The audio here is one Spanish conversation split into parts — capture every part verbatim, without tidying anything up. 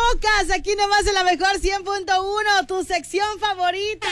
pocas! Aquí nomás en la mejor cien punto uno, tu sección favorita.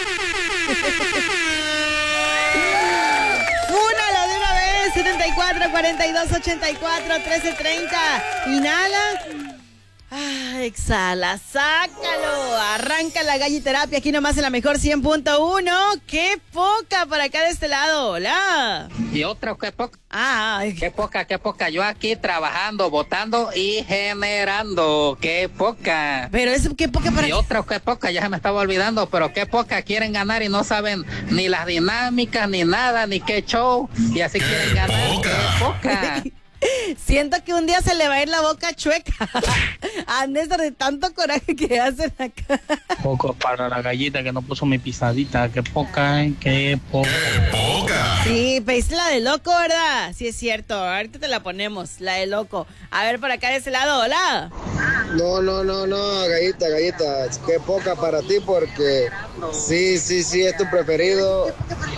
Únalo de una vez, setenta y cuatro, cuarenta y dos, ochenta y cuatro, trece, treinta. Inhala. Ah, exhala, sácalo, arranca la galliterapia aquí nomás en la mejor cien punto uno. ¡Qué poca por acá de este lado! ¡Hola! Y otra, qué poca. Ah, qué poca, qué poca. Yo aquí trabajando, votando y generando. ¡Qué poca! Pero es qué poca para... Y otra, qué poca, ya se me estaba olvidando, pero qué poca quieren ganar y no saben ni las dinámicas, ni nada, ni qué show. Y así quieren ganar. ¡Qué poca! Siento que un día se le va a ir la boca chueca a Néstor de tanto coraje que hacen acá. Poco para la gallita que no puso mi pisadita. Qué poca, ¿eh? Qué poca. Sí, pediste la de loco, ¿verdad? Sí, es cierto. Ahorita te la ponemos, la de loco. A ver, por acá de ese lado, hola. No, no, no, no, gallita, gallita. Qué poca para ti porque sí, sí, sí, es tu preferido.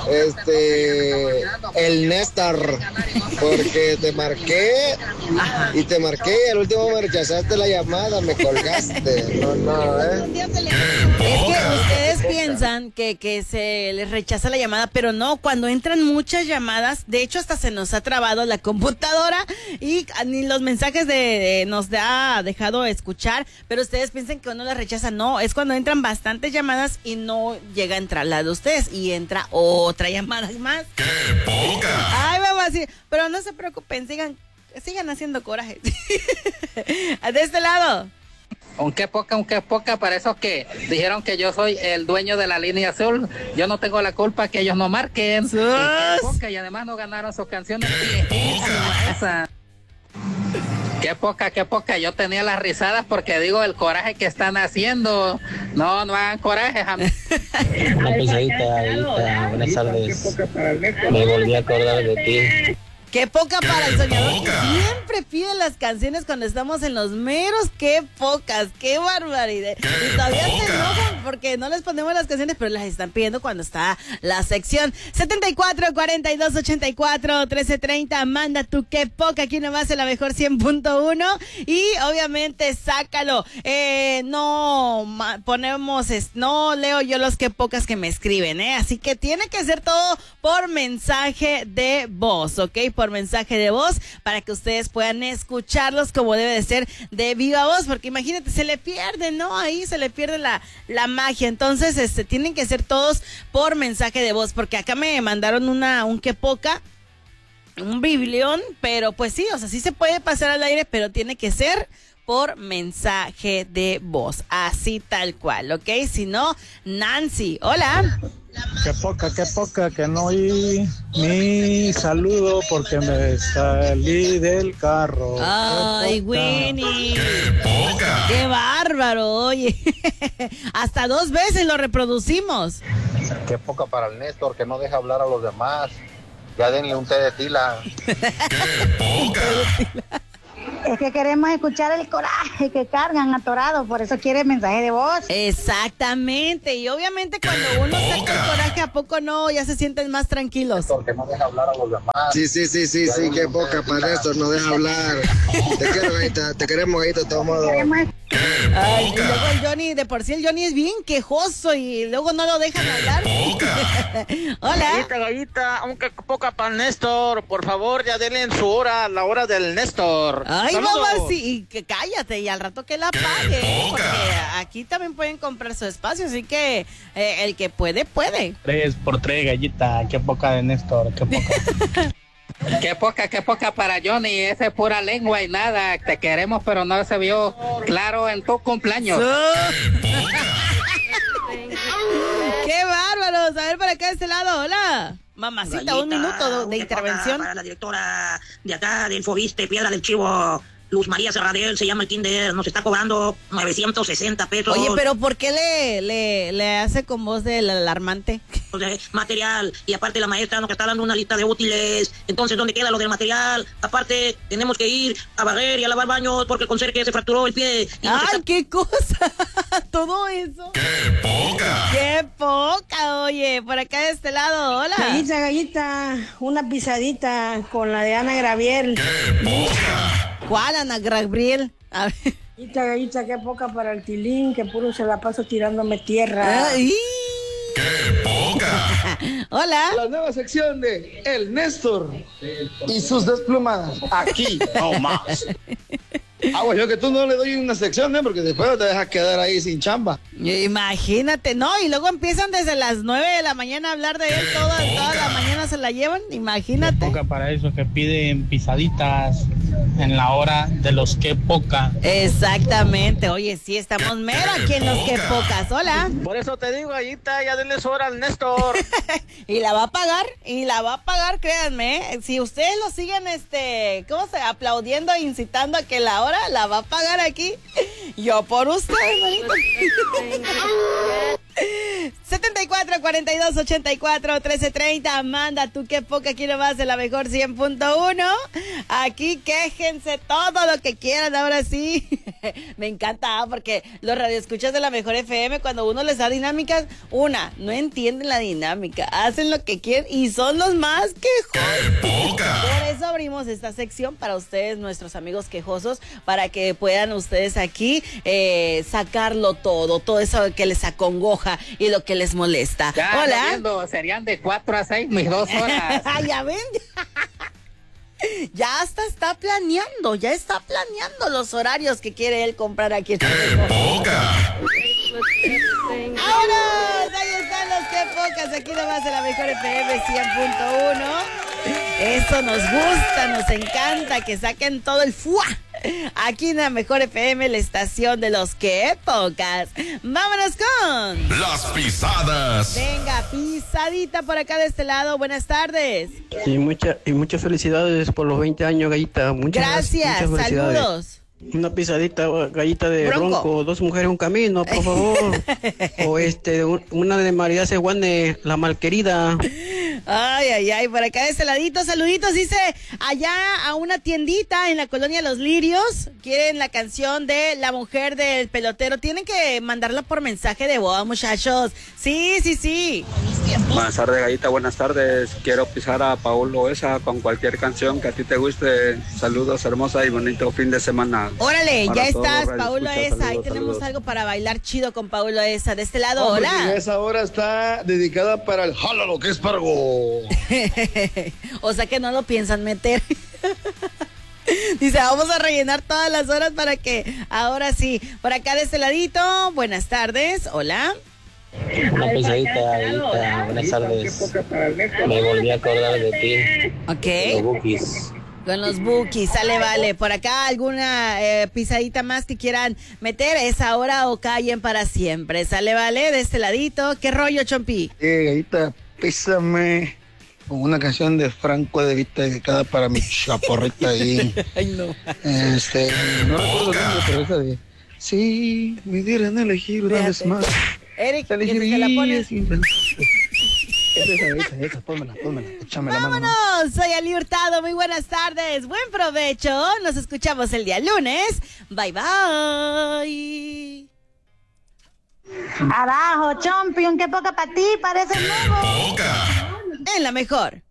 Este, el Néstor. Porque te marqué. Ajá. Y te marqué y al último me rechazaste la llamada, me colgaste. No, no, ¿eh? Es que ustedes piensan que, que se les rechaza la llamada, pero no, cuando entran muchas llamadas, de hecho hasta se nos ha trabado la computadora y ni los mensajes de, de nos ha dejado escuchar, pero ustedes piensan que uno las rechaza. No, es cuando entran bastantes llamadas y no llega a entrar la de ustedes y entra otra llamada más. ¡Qué poca! Ay, mamá, sí, pero no se preocupen, sigan Sigan haciendo coraje. De este lado. Aunque poca, aunque poca, para esos que dijeron que yo soy el dueño de la línea azul, yo no tengo la culpa que ellos no marquen. Y, qué poca, y además no ganaron sus canciones viejísimas. Qué poca, qué poca. Yo tenía las risadas porque digo el coraje que están haciendo. No, no hagan coraje, jamás. Una pisadita, gallita. Buenas tardes. Me volví a acordar de ti. Qué poca para el soñador que siempre pide las canciones cuando estamos en los meros. Qué pocas, qué barbaridad. Y todavía se enojan porque no les ponemos las canciones, pero las están pidiendo cuando está la sección. setenta y cuatro, cuarenta y dos, ochenta y cuatro, trece, treinta. Manda tu qué poca aquí nomás en la mejor cien punto uno. Y obviamente sácalo. Eh, no ponemos, no leo yo los qué pocas que me escriben, ¿eh? Así que tiene que ser todo por mensaje de voz, ¿ok? Por mensaje de voz para que ustedes puedan escucharlos como debe de ser de viva voz, porque imagínate, se le pierde, ¿no? Ahí se le pierde la, la magia. Entonces, este, tienen que ser todos por mensaje de voz, porque acá me mandaron una, un que poca, un biblión, pero pues sí, o sea, sí se puede pasar al aire, pero tiene que ser por mensaje de voz, así tal cual, ¿ok? Si no, Nancy, hola. Qué poca, qué poca, que no oí mi saludo porque me salí del carro. Ay, Winnie. ¡Qué poca! ¡Qué bárbaro! Oye, hasta dos veces lo reproducimos. Qué poca para el Néstor, que no deja hablar a los demás. Ya denle un té de tila. ¡Qué poca! Es que queremos escuchar el coraje que cargan atorados, por eso quiere mensaje de voz. Exactamente, y obviamente cuando uno saca el coraje, ¿a poco no? Ya se sienten más tranquilos. Porque no deja hablar a los demás. Sí, sí, sí, sí, sí, qué poca para Néstor, no deja hablar. Te quiero, gallita, te queremos, gallita, de todos modos. Ay, y luego el Johnny, de por sí el Johnny es bien quejoso y luego no lo dejan hablar. Hola. Gallita, gallita, aunque poca para Néstor, por favor, ya denle en su hora, la hora del Néstor. Ay, ¡Saludos! mamá, sí, y que cállate y al rato que la pague, porque aquí también pueden comprar su espacio, así que eh, el que puede, puede. Tres por tres, gallita. Qué poca de Néstor, qué poca. Qué poca, qué poca para Johnny, esa es pura lengua y nada, te queremos pero no se vio claro en tu cumpleaños. ¡Qué bárbaros! A ver, para acá de este lado, hola. Mamacita, Gallita, un minuto de intervención. Para la directora de acá de Infoviste, Piedra del Chivo, Luz María Serradel, se llama el Kinder, nos está cobrando novecientos sesenta pesos. Oye, pero ¿por qué le, le, le hace con voz del alarmante? De material, y aparte la maestra nos está dando una lista de útiles, entonces ¿dónde queda lo del material? Aparte, tenemos que ir a barrer y a lavar baños porque el conserje se fracturó el pie. ¡Ay, está... qué cosa! Todo eso. ¡Qué poca! ¡Qué poca! Oye, por acá de este lado, hola. Gallita, gallita, una pisadita con la de Ana Gabriel. ¡Qué poca! ¿Cuál, Ana Gabriel? A ver. Gallita, gallita, qué poca para el tilín, que puro se la paso tirándome tierra. Ay. ¡Qué poca! Hola. La nueva sección de El Néstor y sus desplumadas. Aquí, no más. Ah, bueno, yo que tú no le doy una sección, ¿eh? Porque después te dejas quedar ahí sin chamba. Imagínate, no, y luego empiezan desde las nueve de la mañana a hablar de él, toda, toda la mañana se la llevan, imagínate. Qué poca para eso que piden pisaditas en la hora de los que poca. Exactamente, oye, sí, estamos mero aquí en los que pocas, hola. Por eso te digo, gallita, ya denle su hora al Néstor. Y la va a pagar, y la va a pagar, créanme, ¿eh? Si ustedes lo siguen, este, ¿cómo se? Aplaudiendo e incitando a que la hora la va a pagar aquí, yo por ustedes, manito. setenta y cuatro, cuarenta y dos, ochenta y cuatro, trece, treinta. Manda tú qué poca, aquí nomás de la mejor cien punto uno. Aquí quéjense todo lo que quieran, ahora sí. Me encanta, porque los radioescuchas de la mejor F M, cuando uno les da dinámicas, una, no entienden la dinámica, hacen lo que quieren y son los más quejosos. Por eso abrimos esta sección para ustedes, nuestros amigos quejosos, para que puedan ustedes aquí eh, sacarlo todo, todo eso que les acongoja y lo que les molesta. Ya, hola. Viendo, serían de cuatro a seis mis dos horas. Ya ven. Ya hasta está planeando, ya está planeando los horarios que quiere él comprar aquí. ¡Qué poca! ¡Vámonos! Ahí están los que pocas, aquí nomás en la mejor F M cien punto uno. Eso nos gusta, nos encanta, que saquen todo el fuá. Aquí en la mejor F M, la estación de los que pocas. Vámonos con Las pisadas. Venga, pisadita por acá de este lado. Buenas tardes. Y, mucha, y muchas felicidades por los veinte años, Gallita. Muchas gracias. Muchas felicidades. Saludos. Una pisadita, Gallita de Bronco. Bronco, dos mujeres, un camino, por favor. O este, un- una de María Seguane, la malquerida. Ay, ay, ay, por acá de este ladito, saluditos, dice, allá a una tiendita en la colonia Los Lirios, quieren la canción de La Mujer del Pelotero, tienen que mandarla por mensaje de voz, muchachos, sí, sí, sí. Buenas tardes, Gallita, buenas tardes. Quiero pisar a Paulo esa con cualquier canción que a ti te guste. Saludos, hermosa y bonito fin de semana. Órale, Para ya todos estás, los Paulo radioescuchas, Esa, ahí saludos, tenemos saludos. algo para bailar chido con Paulo Esa, de este lado, Hombre, hola. y esa hora está dedicada para el jálalo que es pargo. O sea que no lo piensan meter. Dice, vamos a rellenar todas las horas para que ahora sí. Por acá de este ladito, buenas tardes, hola. Una pisadita, Gallita, buenas tardes. Me volví a acordar de ti. Ok. Los Bookies. Con los Bookies, sale, vale. Por acá alguna eh, pisadita más que quieran meter, es ahora o callen para siempre. Sale, vale, de este ladito. ¿Qué rollo, Chompi? Eh, Gallita, písame con una canción de Franco de Vita dedicada para mi chaporrita ahí. Ay, no. Este, no recuerdo el nombre, pero esa de... Si me dieran a elegir una vez más. Eric, te ¿quién se la pone? sin pensar. Esa, esa, esa, esa, pónmela, pónmela, échame la mano. Vámonos, soy Ali Hurtado, muy buenas tardes, buen provecho, nos escuchamos el día lunes, bye bye. Abajo, Chompi, un qué poca para ti, parece nuevo. Poca. En la mejor.